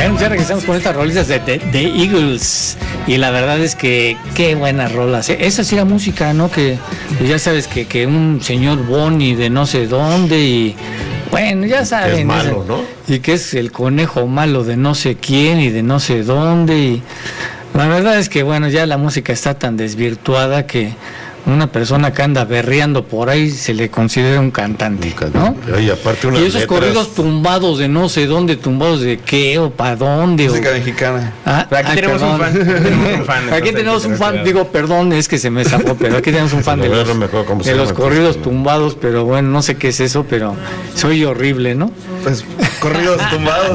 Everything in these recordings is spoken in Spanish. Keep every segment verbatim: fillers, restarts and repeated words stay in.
Bueno, ya regresamos con estas rolitas de The Eagles. Y la verdad es que qué buenas rolas. Esa sí era música, ¿no? Que pues ya sabes que, que un señor Bonnie de no sé dónde y... Bueno, ya saben. Es malo, esa, ¿no? Y que es el conejo malo de no sé quién y de no sé dónde. Y la verdad es que, bueno, ya la música está tan desvirtuada que una persona que anda berreando por ahí se le considera un cantante, un cantante, ¿no? Y aparte unas y esos letras... corridos tumbados de no sé dónde, tumbados de qué o para dónde. Música o... mexicana. Ah, aquí ay, tenemos perdón. un fan. Tenemos un fan Aquí tenemos un fan, digo, perdón, es que se me zafó, pero aquí tenemos un fan de los, de los corridos tumbados, pero bueno, no sé qué es eso, pero soy horrible, ¿no? Pues corridos tumbados.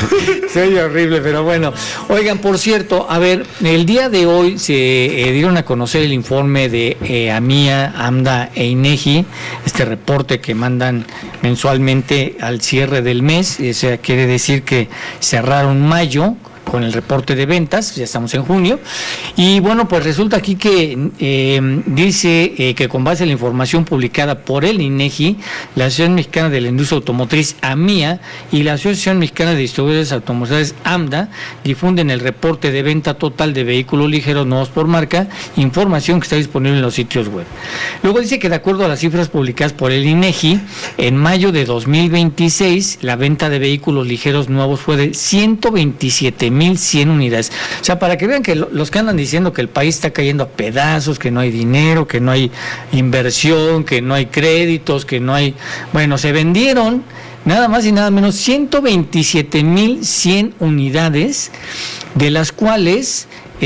Soy horrible, pero bueno. Oigan, por cierto, a ver, el día de hoy se eh, dieron a conocer el informe de eh, AMIA, AMDA e INEGI, este reporte que mandan mensualmente al cierre del mes, o sea, quiere decir que cerraron mayo con el reporte de ventas, ya estamos en junio, y bueno, pues resulta aquí que eh, dice eh, que con base en la información publicada por el INEGI, la Asociación Mexicana de la Industria Automotriz, AMIA, y la Asociación Mexicana de Distribuidores Automotrices, AMDA, difunden el reporte de venta total de vehículos ligeros nuevos por marca, información que está disponible en los sitios web. Luego dice que de acuerdo a las cifras publicadas por el INEGI, en mayo de dos mil veintiséis, la venta de vehículos ligeros nuevos fue de ciento veintisiete mil cien unidades. O sea, para que vean que los que andan diciendo que el país está cayendo a pedazos, que no hay dinero, que no hay inversión, que no hay créditos, que no hay... Bueno, se vendieron nada más y nada menos ciento veintisiete mil cien unidades, de las cuales...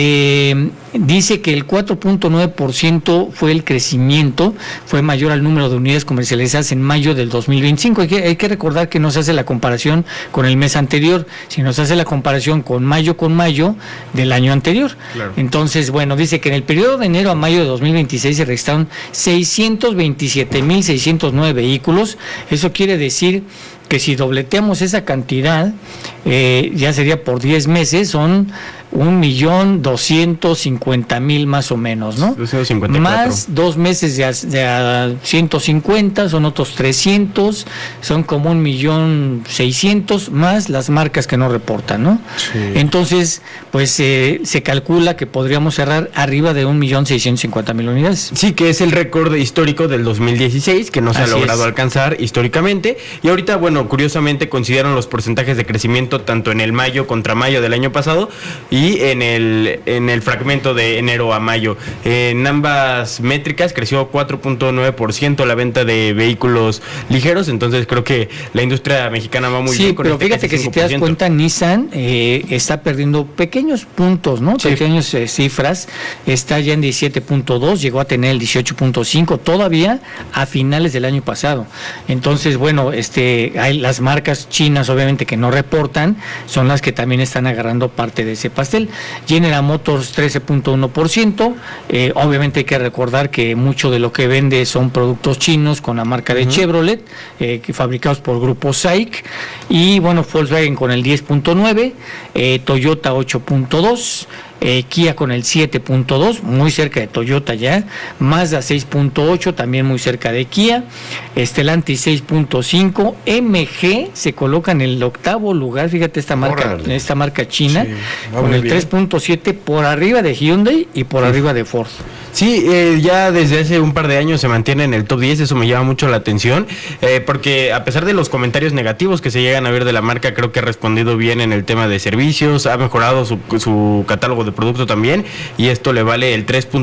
Eh, dice que el cuatro punto nueve por ciento fue el crecimiento, fue mayor al número de unidades comercializadas en mayo del dos mil veinticinco. Hay que, hay que recordar que no se hace la comparación con el mes anterior, sino se hace la comparación con mayo con mayo del año anterior. Claro. Entonces, bueno, dice que en el periodo de enero a mayo de dos mil veintiséis se registraron seiscientos veintisiete mil seiscientos nueve vehículos. Eso quiere decir que si dobleteamos esa cantidad, eh, ya sería por diez meses, son un millón doscientos cincuenta mil más o menos, ¿no? doscientos cincuenta y cuatro. Más dos meses de a, de a ciento cincuenta, son otros trescientos, son como un millón seiscientos, más las marcas que no reportan, ¿no? Sí. Entonces, pues eh, se calcula que podríamos cerrar arriba de un millón seiscientos cincuenta mil unidades. Sí, que es el récord histórico del dos mil dieciséis, que no se Así ha logrado es. alcanzar históricamente. Y ahorita, bueno, curiosamente consideran los porcentajes de crecimiento tanto en el mayo contra mayo del año pasado y en el en el fragmento de enero a mayo. En ambas métricas creció cuatro punto nueve por ciento la venta de vehículos ligeros, entonces creo que la industria mexicana va muy sí, bien con pero este fíjate que si te das cuenta, Nissan eh, está perdiendo pequeños puntos, ¿no? Sí. Pequeños eh, cifras, está ya en diecisiete punto dos, llegó a tener el dieciocho punto cinco todavía a finales del año pasado. Entonces, bueno, este hay las marcas chinas obviamente que no reportan, son las que también están agarrando parte de ese pastel. General Motors trece punto uno por ciento, eh, obviamente hay que recordar que mucho de lo que vende son productos chinos con la marca de uh-huh. Chevrolet, eh, que fabricados por Grupo SAIC, y bueno, Volkswagen con el diez punto nueve, eh, Toyota ocho punto dos, Eh, Kia con el siete punto dos, muy cerca de Toyota ya, Mazda seis punto ocho, también muy cerca de Kia, Stellantis seis punto cinco, M G se coloca en el octavo lugar, fíjate esta marca, Órale. esta marca china, sí, con el tres punto siete por arriba de Hyundai y por sí. arriba de Ford. Sí, eh, ya desde hace un par de años se mantiene en el top diez, eso me llama mucho la atención, eh, porque a pesar de los comentarios negativos que se llegan a ver de la marca, creo que ha respondido bien en el tema de servicios, ha mejorado su, su catálogo de producto también, y esto le vale el tres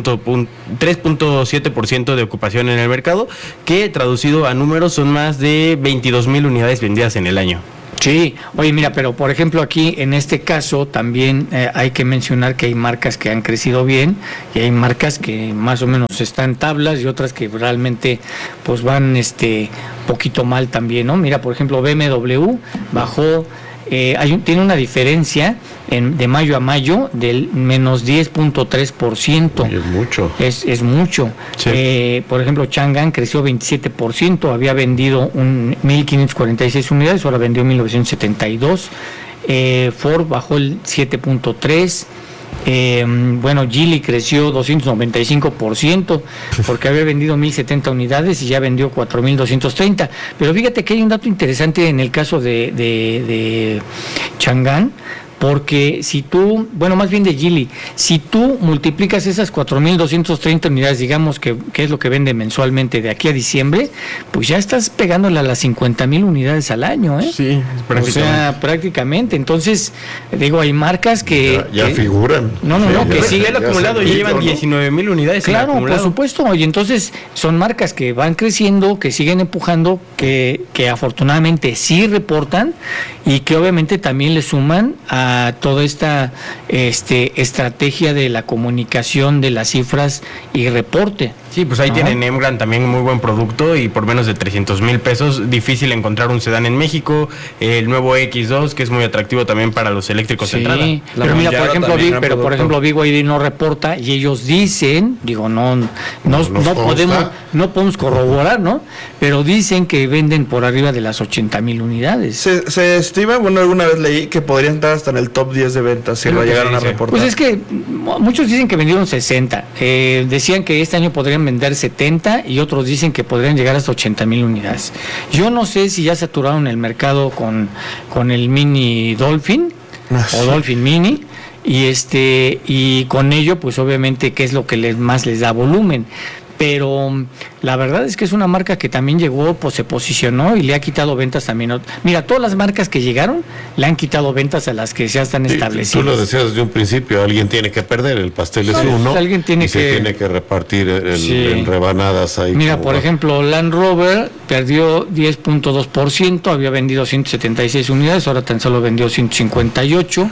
punto siete por ciento de ocupación en el mercado, que traducido a números son más de veintidós mil unidades vendidas en el año. Sí, oye mira, pero por ejemplo aquí en este caso también eh, hay que mencionar que hay marcas que han crecido bien y hay marcas que más o menos están tablas y otras que realmente pues van este poquito mal también, ¿no? Mira, por ejemplo B M W bajó, eh, hay un, tiene una diferencia en, de mayo a mayo del menos diez punto tres por ciento. Es mucho. Es, es mucho. Sí. Eh, por ejemplo, Chang'an creció veintisiete por ciento, había vendido un mil quinientas cuarenta y seis unidades, ahora vendió mil novecientos setenta y dos. Eh, Ford bajó el siete punto tres por ciento. Eh, bueno, Geely creció doscientos noventa y cinco por ciento porque había vendido mil setenta unidades y ya vendió cuatro mil doscientos treinta. Pero fíjate que hay un dato interesante en el caso de, de, de Chang'an, porque si tú, bueno, más bien de Geely, si tú multiplicas esas cuatro mil doscientas treinta unidades, digamos que, que es lo que vende mensualmente de aquí a diciembre, pues ya estás pegándole a las cincuenta mil unidades al año, ¿eh? Sí, o sea, prácticamente. Entonces, digo, hay marcas que... Ya, ya que, figuran. No, no, no, ya, que ya, sigue el acumulado, ya llevan diecinueve mil unidades. Claro, por supuesto, y entonces son marcas que van creciendo, que siguen empujando, que, que afortunadamente sí reportan y que obviamente también le suman a toda esta este, estrategia de la comunicación de las cifras y reporte. Sí, pues ahí ¿no? tienen Emgran también muy buen producto y por menos de trescientos mil pesos, difícil encontrar un sedán en México, el nuevo X dos que es muy atractivo también para los eléctricos sí, de entrada. Pero mira, por ejemplo, Big, pero por ejemplo, B Y D no reporta y ellos dicen, digo, no, no, no, no podemos, no podemos corroborar, ¿no? Pero dicen que venden por arriba de las ochenta mil unidades. Se, se estima, bueno, alguna vez leí que podrían estar hasta en el top diez de ventas si lo llegaron a reportar. Pues es que muchos dicen que vendieron sesenta, eh, decían que este año podrían vender setenta y otros dicen que podrían llegar hasta ochenta mil unidades. Yo no sé si ya saturaron el mercado con, con el Mini Dolphin Ah, o sí. Dolphin Mini y este y con ello pues obviamente que es lo que les más les da volumen. Pero la verdad es que es una marca que también llegó, pues se posicionó y le ha quitado ventas también. Mira, todas las marcas que llegaron le han quitado ventas a las que ya están Sí, establecidas. tú lo decías desde un principio, alguien tiene que perder, el pastel es Sí, uno, alguien tiene y se que- tiene que repartir el- Sí. en rebanadas ahí. Mira, como por va. ejemplo, Land Rover perdió diez punto dos por ciento, había vendido ciento setenta y seis unidades, ahora tan solo vendió ciento cincuenta y ocho.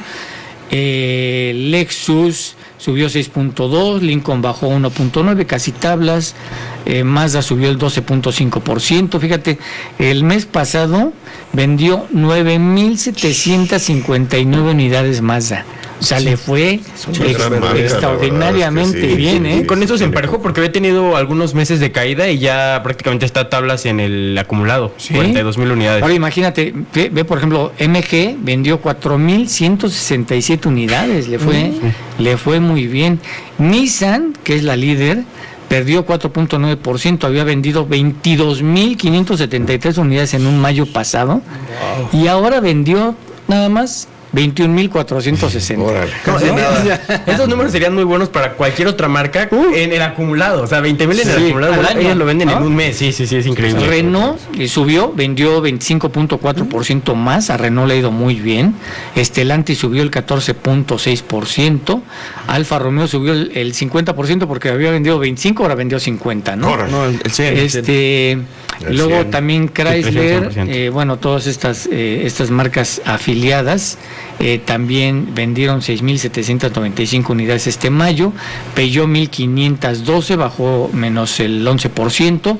Eh, Lexus subió seis punto dos, Lincoln bajó uno punto nueve, casi tablas. eh, Mazda subió el doce punto cinco por ciento. Fíjate, el mes pasado vendió nueve mil setecientas cincuenta y nueve unidades Mazda. O sea, le fue una ex- gran marca, la extraordinariamente verdad es que sí, bien, sí, ¿eh? sí. Con eso se emparejó porque había tenido algunos meses de caída y ya prácticamente está tablas en el acumulado, Sí. cuarenta y dos mil unidades. Ahora imagínate, ve, ve, por ejemplo, M G vendió cuatro mil ciento sesenta y siete unidades, le fue, le fue muy bien. Nissan, que es la líder, perdió cuatro punto nueve por ciento, había vendido veintidós mil quinientas setenta y tres unidades en un mayo pasado y ahora vendió nada más veintiún mil cuatrocientos sesenta. Órale. No, Casi eh, nada. o sea, esos números serían muy buenos para cualquier otra marca Uh. en el acumulado. O sea, veinte mil en el Sí, acumulado. al Bueno, año, ellos lo venden ¿no? en un mes. Sí, sí, sí, es increíble. Renault eh, subió, vendió veinticinco punto cuatro por ciento más, a Renault le ha ido muy bien. Stellantis subió el catorce punto seis por ciento, Alfa Romeo subió el, el cincuenta por ciento porque había vendido veinticinco, ahora vendió cincuenta, ¿no? Órale. No, el, el cien, el cien. Este, El luego cien. también creció el cien Chrysler, por ciento. eh, bueno, todas estas eh, estas marcas afiliadas eh, también vendieron seis mil setecientas noventa y cinco unidades este mayo. Peugeot mil quinientos doce bajó menos el once por ciento.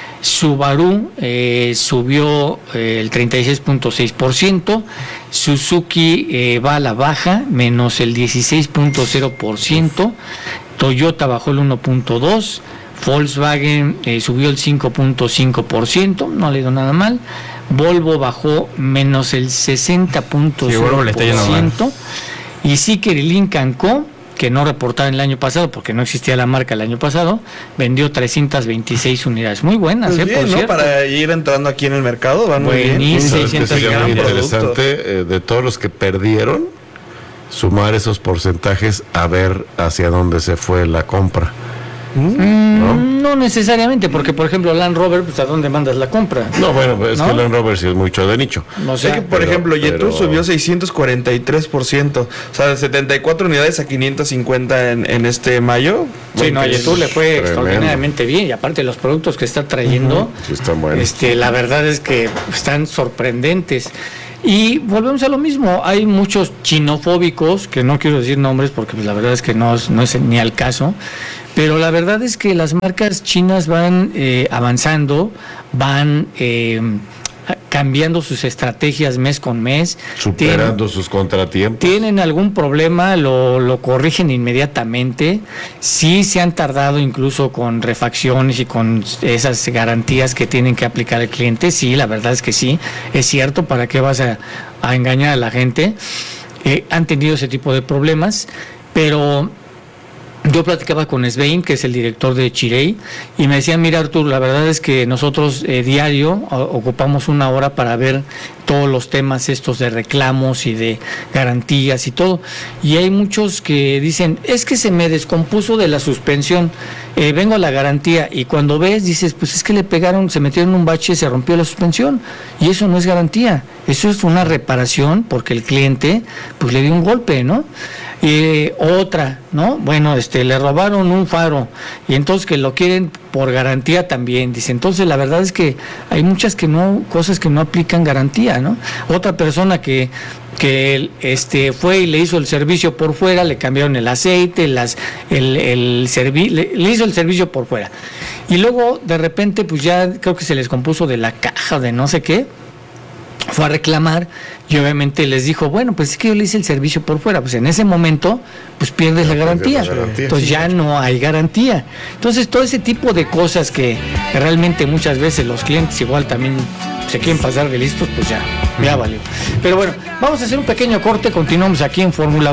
Subaru eh, subió eh, el treinta y seis punto seis por ciento. Suzuki eh, va a la baja, menos el dieciséis punto cero por ciento. Toyota bajó el uno punto dos por ciento. Volkswagen eh, subió el cinco punto cinco por ciento, no le dio nada mal. Volvo bajó menos el sesenta punto Sí, cero Volvo le está por yendo mal. ciento. Y Zeekr y Lincoln Co., que no reportaron el año pasado porque no existía la marca el año pasado, vendió trescientas veintiséis unidades. Muy buenas, Pues eh, bien, por ¿no? cierto. Para ir entrando aquí en el mercado, van muy bien. Buenísimo. ¿Sabes qué seiscientos sería muy gran interesante producto. eh, de todos los que perdieron? Sumar esos porcentajes a ver hacia dónde se fue la compra. Mm, ¿no? no necesariamente, porque por ejemplo Land Rover, pues ¿a dónde mandas la compra? No, bueno, pues es ¿No? que Land Rover sí es mucho de nicho. O Es sea, que, por pero- ejemplo, pero- Yetur subió seiscientos cuarenta y tres por ciento. O sea, de setenta y cuatro unidades a quinientos cincuenta en, en este mayo. sí, no, a Bueno, Yetur le fue tremendo. extraordinariamente bien y aparte los productos que está trayendo, Sí están buenos. este, la verdad es que están sorprendentes. Y volvemos a lo mismo, hay muchos chinofóbicos, que no quiero decir nombres porque pues, la verdad es que no es, no es ni al caso, pero la verdad es que las marcas chinas van eh, avanzando, van eh, cambiando sus estrategias mes con mes. Superando sus contratiempos. Tienen algún problema, lo, lo corrigen inmediatamente. Sí se han tardado incluso con refacciones y con esas garantías que tienen que aplicar al cliente. Sí, la verdad es que sí, es cierto. ¿Para qué vas a, a engañar a la gente? Eh, han tenido ese tipo de problemas, pero yo platicaba con Svein, que es el director de Chirey, y me decía, mira Artur, la verdad es que nosotros eh, diario o, ocupamos una hora para ver todos los temas estos de reclamos y de garantías y todo, y hay muchos que dicen, es que se me descompuso de la suspensión, eh, vengo a la garantía, y cuando ves dices, pues es que le pegaron, se metieron en un bache y se rompió la suspensión, y eso no es garantía, eso es una reparación porque el cliente pues le dio un golpe, ¿no? Y otra, ¿no? Bueno, este, le robaron un faro y entonces que lo quieren por garantía también, dice. Entonces la verdad es que hay muchas que no, cosas que no aplican garantía, ¿no? Otra persona que que este fue y le hizo el servicio por fuera, le cambiaron el aceite, las el el servi le, le hizo el servicio por fuera. Y luego de repente pues ya creo que se les compuso de la caja de no sé qué. Fue a reclamar y obviamente les dijo, bueno, pues es que yo le hice el servicio por fuera, pues en ese momento pues pierdes la garantía, la garantía, entonces sí, ya no hay garantía. Entonces todo ese tipo de cosas que realmente muchas veces los clientes igual también se quieren pasar de listos, pues ya, ya valió. Pero bueno, vamos a hacer un pequeño corte, continuamos aquí en Fórmula